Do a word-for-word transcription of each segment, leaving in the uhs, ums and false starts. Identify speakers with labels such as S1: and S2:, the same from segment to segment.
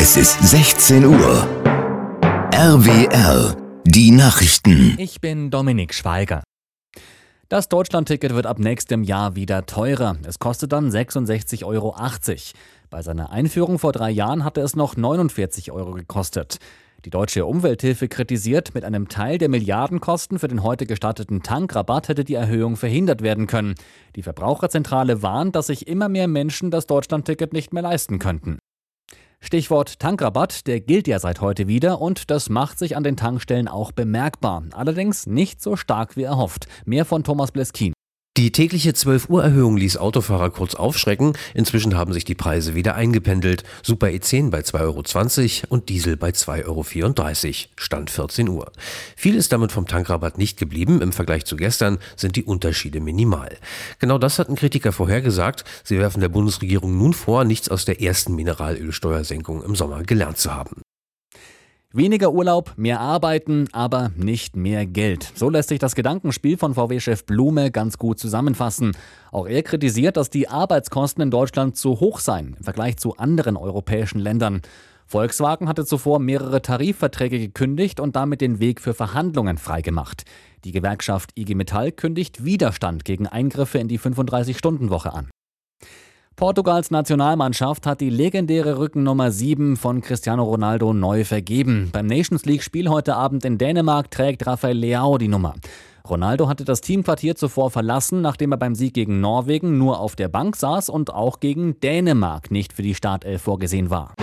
S1: Es ist sechzehn Uhr. R W R, die Nachrichten.
S2: Ich bin Dominik Schweiger. Das Deutschlandticket wird ab nächstem Jahr wieder teurer. Es kostet dann sechsundsechzig Euro achtzig. Bei seiner Einführung vor drei Jahren hatte es noch neunundvierzig Euro gekostet. Die Deutsche Umwelthilfe kritisiert, mit einem Teil der Milliardenkosten für den heute gestarteten Tankrabatt hätte die Erhöhung verhindert werden können. Die Verbraucherzentrale warnt, dass sich immer mehr Menschen das Deutschlandticket nicht mehr leisten könnten. Stichwort Tankrabatt, der gilt ja seit heute wieder und das macht sich an den Tankstellen auch bemerkbar. Allerdings nicht so stark wie erhofft. Mehr von Thomas Bleskin.
S3: Die tägliche zwölf Uhr Erhöhung ließ Autofahrer kurz aufschrecken. Inzwischen haben sich die Preise wieder eingependelt. Super E zehn bei zwei Euro zwanzig und Diesel bei zwei Euro vierunddreißig. Stand vierzehn Uhr. Viel ist damit vom Tankrabatt nicht geblieben. Im Vergleich zu gestern sind die Unterschiede minimal. Genau das hatten Kritiker vorhergesagt. Sie werfen der Bundesregierung nun vor, nichts aus der ersten Mineralölsteuersenkung im Sommer gelernt zu haben.
S2: Weniger Urlaub, mehr arbeiten, aber nicht mehr Geld. So lässt sich das Gedankenspiel von V W-Chef Blume ganz gut zusammenfassen. Auch er kritisiert, dass die Arbeitskosten in Deutschland zu hoch seien im Vergleich zu anderen europäischen Ländern. Volkswagen hatte zuvor mehrere Tarifverträge gekündigt und damit den Weg für Verhandlungen freigemacht. Die Gewerkschaft I G Metall kündigt Widerstand gegen Eingriffe in die fünfunddreißig-Stunden-Woche an. Portugals Nationalmannschaft hat die legendäre Rückennummer sieben von Cristiano Ronaldo neu vergeben. Beim Nations League-Spiel heute Abend in Dänemark trägt Rafael Leao die Nummer. Ronaldo hatte das Teamquartier zuvor verlassen, nachdem er beim Sieg gegen Norwegen nur auf der Bank saß und auch gegen Dänemark nicht für die Startelf vorgesehen war.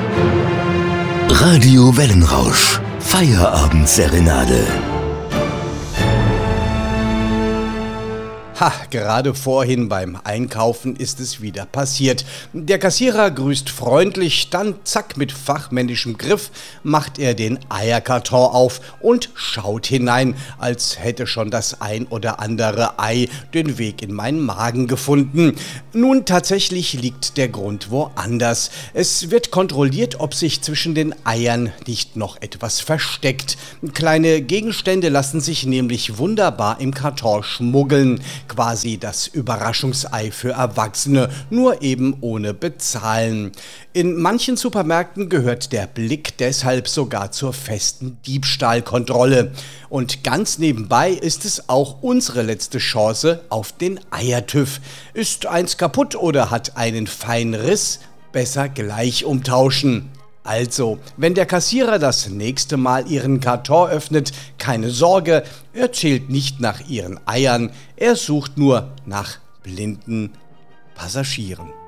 S1: Radio Wellenrausch. Feierabendserenade.
S4: Ha, gerade vorhin beim Einkaufen ist es wieder passiert. Der Kassierer grüßt freundlich, dann zack, mit fachmännischem Griff macht er den Eierkarton auf und schaut hinein, als hätte schon das ein oder andere Ei den Weg in meinen Magen gefunden. Nun, tatsächlich liegt der Grund woanders. Es wird kontrolliert, ob sich zwischen den Eiern nicht noch etwas versteckt. Kleine Gegenstände lassen sich nämlich wunderbar im Karton schmuggeln. Quasi das Überraschungsei für Erwachsene, nur eben ohne Bezahlen. In manchen Supermärkten gehört der Blick deshalb sogar zur festen Diebstahlkontrolle. Und ganz nebenbei ist es auch unsere letzte Chance auf den Eiertüff. Ist eins kaputt oder hat einen feinen Riss? Besser gleich umtauschen. Also, wenn der Kassierer das nächste Mal Ihren Karton öffnet, keine Sorge, er zählt nicht nach Ihren Eiern, er sucht nur nach blinden Passagieren.